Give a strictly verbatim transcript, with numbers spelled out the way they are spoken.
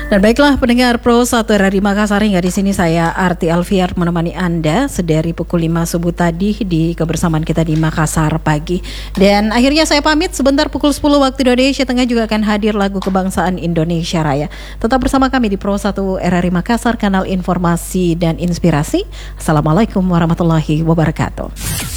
Dan baiklah pendengar Pro satu R R I Makassar, hingga di sini saya Arti Alfiar menemani Anda sedari pukul lima subuh tadi di kebersamaan kita di Makassar Pagi. Dan akhirnya saya pamit, sebentar pukul sepuluh waktu Indonesia Tengah juga akan hadir lagu kebangsaan Indonesia Raya. Tetap bersama kami di Pro satu R R I Makassar, kanal informasi dan inspirasi. Assalamualaikum warahmatullahi wabarakatuh.